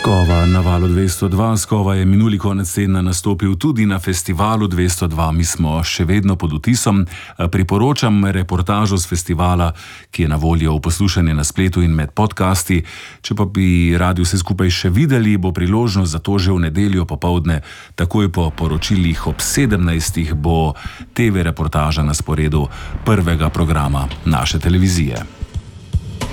Skova na Valu 202. Skova je minuli konec tedna nastopil tudi na festivalu 202. Mi smo še vedno pod vtisom. Priporočam reportažo z festivala, ki je na voljo v poslušanje na spletu in med podcasti. Če pa bi radi vse skupaj še videli, bo priložnost za to že v nedeljo popoldne. Takoj po poročilih ob 17. bo TV reportaža na sporedu prvega programa naše televizije.